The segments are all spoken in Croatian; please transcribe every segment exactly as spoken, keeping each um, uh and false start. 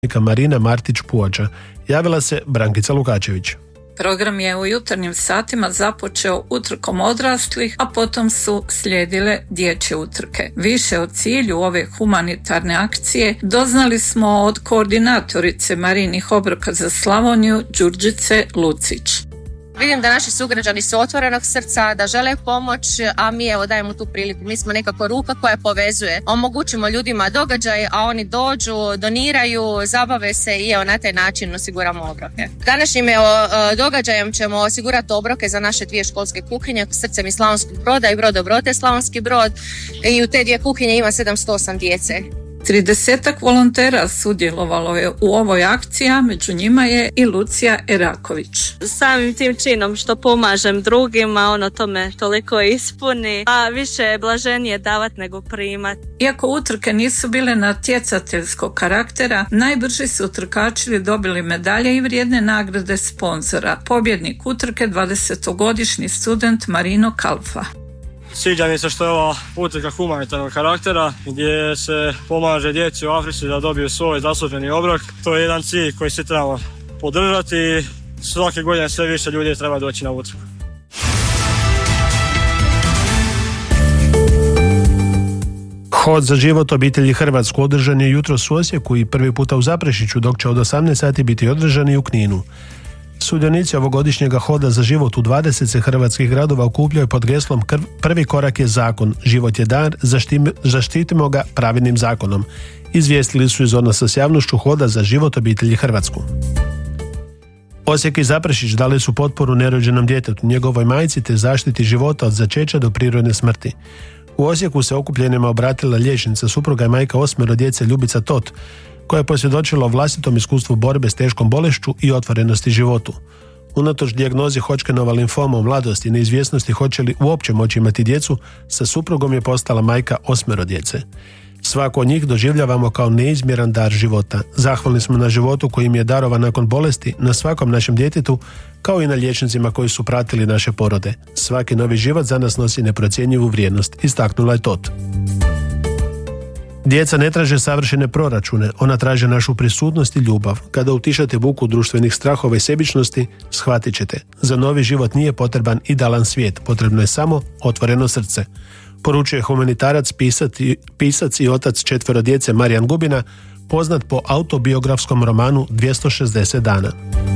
Marina Martić-Puoča. Javila se Brankica Lukačević. Program je u jutarnjim satima započeo utrkom odraslih, a potom su slijedile dječje utrke. Više o cilju ove humanitarne akcije doznali smo od koordinatorice Marijinih obroka za Slavoniju, Đurđice Lucić. Vidim da naši sugrađani su otvorenog srca, da žele pomoć, a mi evo dajemo tu priliku. Mi smo nekako ruka koja povezuje. Omogućimo ljudima događaj, a oni dođu, doniraju, zabave se i evo na taj način osiguramo obroke. Današnjim evo, događajem ćemo osigurati obroke za naše dvije školske kuhinje, Srcem iz Slavonskog Broda i Brod Dobrote Slavonski Brod, i u te dvije kuhinje ima sedamsto osam djece. tridesetak volontera sudjelovalo je u ovoj akciji, a među njima je i Lucija Eraković. Samim tim činom što pomažem drugima, ono to me toliko ispuni, a više je blaženije davat nego primat. Iako utrke nisu bile natjecateljskog karaktera, najbrži su utrkači dobili medalje i vrijedne nagrade sponzora. Pobjednik utrke dvadesetogodišnji student Marino Kalfa. Sviđa mi se što je ova utrka humanitarnog karaktera gdje se pomaže djeci u Africi da dobiju svoj zasluženi obrok. To je jedan cilj koji svi trebamo podržati i svake godine sve više ljudi treba doći na utrku. Hod za život obitelji Hrvatsku održan je jutros u Osijeku i prvi puta u Zaprešiću, dok će od osamnaest sati biti održan i u Kninu. Sudionici ovogodišnjega hoda za život u dvadeset se hrvatskih gradova okupljaju pod geslom Prvi korak je zakon, život je dar, zaštitimo ga pravednim zakonom. Izvijestili su iz odnosa s javnošću hoda za život obitelji Hrvatsku. Osijek i Zaprešić dali su potporu nerođenom djetetu, njegovoj majci te zaštiti života od začeća do prirodne smrti. U Osijeku se okupljenima obratila liječnica, supruga i majka osmero djece Ljubica Tot, koja je posvjedočila o vlastitom iskustvu borbe s teškom bolešću i otvorenosti životu. Unatoč dijagnozi Hodgkinova limfoma u mladosti i neizvjesnosti hoće li uopće moći imati djecu, sa suprugom je postala majka osmero djece. Svako od njih doživljavamo kao neizmjeran dar života. Zahvalni smo na životu koji im je darovan nakon bolesti, na svakom našem djetetu, kao i na liječnicima koji su pratili naše porode. Svaki novi život za nas nosi neprocjenjivu vrijednost, istaknula je Tot. Djeca ne traže savršene proračune, ona traže našu prisutnost i ljubav. Kada utišate buku društvenih strahova i sebičnosti, shvatit ćete, za novi život nije potreban idealan svijet, potrebno je samo otvoreno srce. Poručuje humanitarac, pisac i, pisac i otac četvero djece Marijan Gubina, poznat po autobiografskom romanu dvjesto šezdeset dana.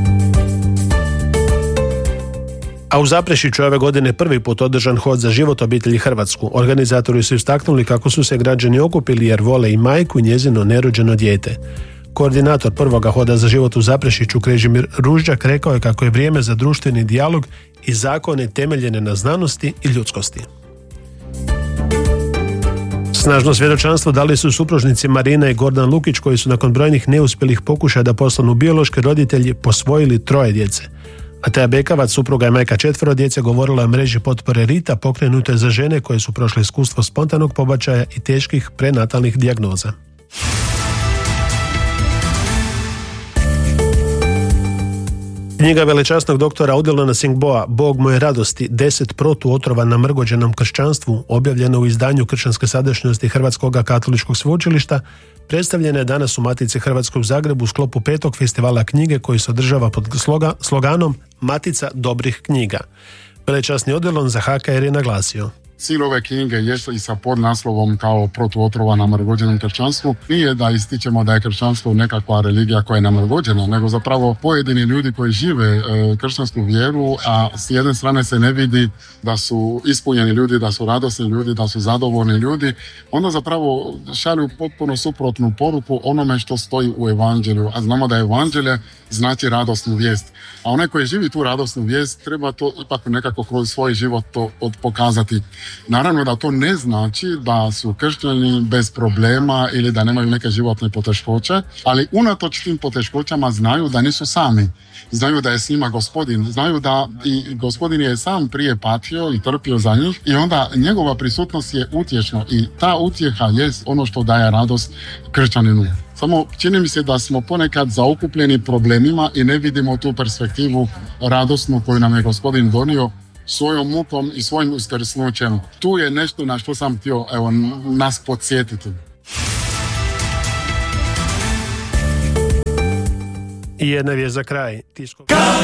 A u Zaprešiću ove godine prvi put održan hod za život obitelji Hrvatsku. Organizatori su istaknuli kako su se građani okupili jer vole i majku i njezino nerođeno dijete. Koordinator prvoga hoda za život u Zaprešiću Krežimir Ružđak rekao je kako je vrijeme za društveni dijalog i zakone temeljene na znanosti i ljudskosti. Snažno svjedočanstvo dali su supružnici Marina i Gordan Lukić, koji su nakon brojnih neuspjelih pokušaja da postanu biološki roditelji posvojili troje djece. Atea Bekavac, supruga i majka četvero djece, govorila o mreži potpore Rita pokrenute za žene koje su prošle iskustvo spontanog pobačaja i teških prenatalnih dijagnoza. Knjiga velečasnog doktora Udelana Singboa Bog moje radosti, deset protuotrova na mrgođenom kršćanstvu, objavljeno u izdanju Kršćanske sadašnjosti Hrvatskog katoličkog sveučilišta, predstavljena je danas u Matici Hrvatskog u Zagrebu u sklopu petog festivala knjige koji se održava pod sloga, sloganom Matica dobrih knjiga. Velečasni Udelan za H K R je naglasio: Cilj ove knjige je i sa podnaslovom kao protuotrova na mrgođenom kršćanstvu nije da ističemo da je kršćanstvo nekakva religija koja je namrgođena, nego zapravo pojedini ljudi koji žive e, kršćansku vjeru, a s jedne strane se ne vidi da su ispunjeni ljudi, da su radosni ljudi, da su zadovoljni ljudi, onda zapravo šalju potpuno suprotnu poruku onome što stoji u evanđelju, a znamo da evanđelje znači radosnu vijest. A onaj koji živi tu radosnu vijest treba to ipak nekako kroz svoj život to pokazati. Naravno da to ne znači da su kršćani bez problema ili da nemaju neke životne poteškoće, ali unatoč tim poteškoćama znaju da nisu sami. Znaju da je s njima gospodin, znaju da i gospodin je sam prije patio i trpio za njih i onda njegova prisutnost je utješna i ta utjeha je ono što daje radost kršćaninu. Samo čini mi se da smo ponekad zaokupljeni problemima i ne vidimo tu perspektivu radosnu koju nam je gospodin donio svojom mukom i svojim uskrsnućem. Tu je nešto na što sam htio evo, nas podsjetiti. I jedna vijest za kraj. Tisko...